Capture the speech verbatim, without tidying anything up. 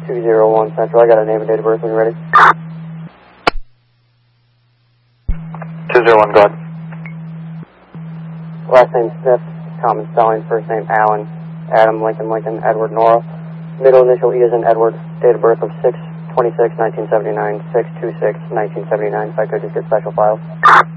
two zero one Central. I got a name and date of birth when you're ready. two zero one, go ahead. Last name Smith, common spelling, first name Allen, Adam, Lincoln, Lincoln, Edward, Nora. Middle initial E is in Edward. Date of birth of six twenty-six nineteen seventy-nine, six two six nineteen seventy-nine. If I could just get special files.